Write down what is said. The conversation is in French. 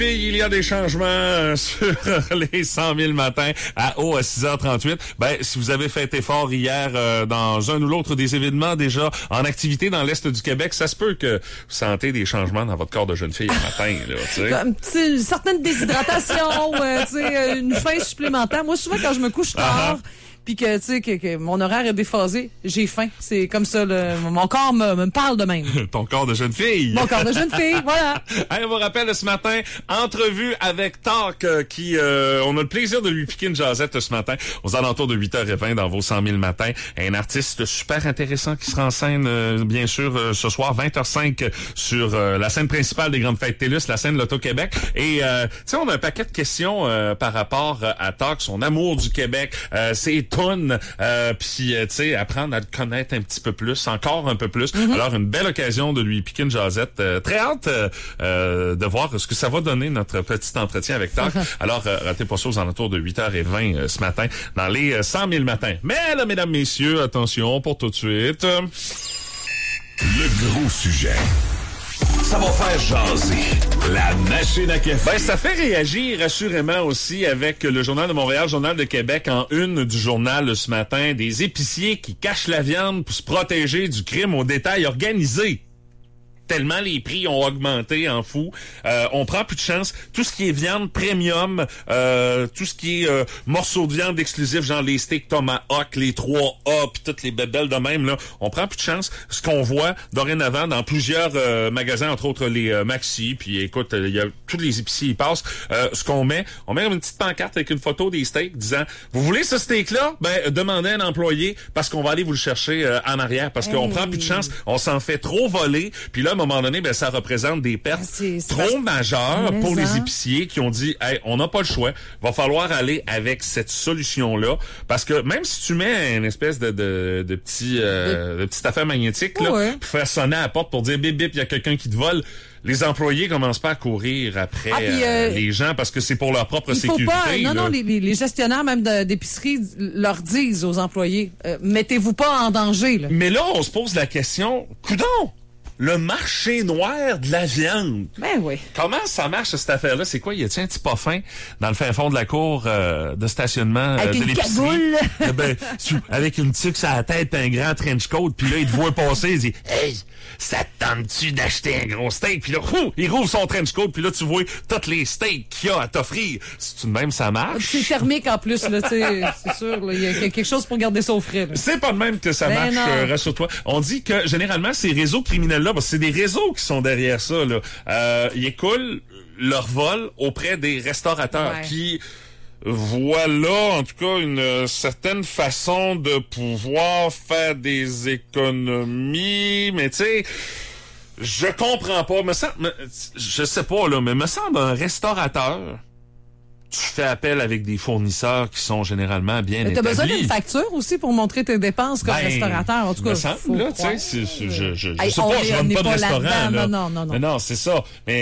Il y a des changements sur les 100 000 matins à 6h38. Ben, si vous avez fait effort hier dans un ou l'autre des événements déjà en activité dans l'Est du Québec, ça se peut que vous sentez des changements dans votre corps de jeune fille le matin. Là, tu sais. Une certaine déshydratation, une faim supplémentaire. Moi, souvent, quand je me couche tard, puis que tu sais que mon horaire est déphasé, j'ai faim. C'est comme ça, mon corps me parle de même. Ton corps de jeune fille. Mon corps de jeune fille, voilà. Hey, on vous rappelle ce matin, entrevue avec Talk, qui on a le plaisir de lui piquer une jasette ce matin, aux alentours de 8h20 dans vos 100 000 matins. Un artiste super intéressant qui sera en scène, bien sûr, ce soir, 20h05, sur la scène principale des Grandes Fêtes TELUS, la scène L'Auto-Québec. Et, tu sais, on a un paquet de questions par rapport à Talk, son amour du Québec, ses tunes, puis, tu sais, apprendre à le connaître un petit peu plus, encore un peu plus. Mm-hmm. Alors, une belle occasion de lui piquer une jasette. Très hâte de voir ce que ça va donner, notre petit entretien avec Talk. Alors, ratez pas ça aux alentours de 8h20 ce matin, dans les 100 000 matins. Mais là, mesdames, messieurs, attention pour tout de suite. Le gros sujet. Ça va faire jaser. La machine à café. Ben, ça fait réagir assurément aussi avec le Journal de Montréal, Journal de Québec, en une du journal ce matin, des épiciers qui cachent la viande pour se protéger du crime au détail organisé. Tellement les prix ont augmenté en fou. On prend plus de chance. Tout ce qui est viande premium, tout ce qui est morceaux de viande exclusifs, genre les steaks Tomahawk, les 3A, puis toutes les bébelles de même, là, on prend plus de chance. Ce qu'on voit dorénavant dans plusieurs magasins, entre autres les Maxi, puis écoute, il y a tous les épiciers y passent. Ce qu'on met, on met une petite pancarte avec une photo des steaks disant « Vous voulez ce steak-là? Ben, demandez à un employé parce qu'on va aller vous le chercher en arrière parce qu'on prend plus de chance. On s'en fait trop voler. Puis là, à un moment donné, ben, ça représente des pertes trop majeures pour les épiciers qui ont dit, hey, on n'a pas le choix. Va falloir aller avec cette solution-là. Parce que même si tu mets une espèce de petite affaire magnétique, là, pour faire sonner à la porte pour dire, bip, bip, il y a quelqu'un qui te vole, les employés commencent pas à courir après les gens parce que c'est pour leur propre sécurité. Non, les gestionnaires même d'épicerie leur disent aux employés, mettez-vous pas en danger. Là. Mais là, on se pose la question, coudonc! Le marché noir de la viande. Ben oui. Comment ça marche, cette affaire-là? C'est quoi? Y a-t-il un petit parfum dans le fin fond de la cour de stationnement avec de l'épicerie? Cagoule. Avec une tuque sur la tête, un grand trench coat, puis là, il te voit passer, il dit « Hey, ça te tente-tu d'acheter un gros steak? » Puis là, il rouvre son trench coat, puis là, tu vois tous les steaks qu'il y a à t'offrir. C'est tout de même, ça marche? C'est thermique en plus, là, tu sais, c'est sûr. Il y a quelque chose pour garder ça au frais. Là. C'est pas de même que ça marche, rassure-toi. On dit que, généralement, ces réseaux criminels-là, c'est des réseaux qui sont derrière ça, là. Ils écoulent leur vol auprès des restaurateurs qui voient là, en tout cas, une certaine façon de pouvoir faire des économies. Mais tu sais, je comprends pas. Je sais pas, là, mais me semble un restaurateur... Tu fais appel avec des fournisseurs qui sont généralement bien établis. T'as besoin d'une facture aussi pour montrer tes dépenses comme restaurateur. En tout cas, me semble, là, tu sais, je sais pas, je rentre pas de restaurant, là. Non. Mais non, c'est ça. Mais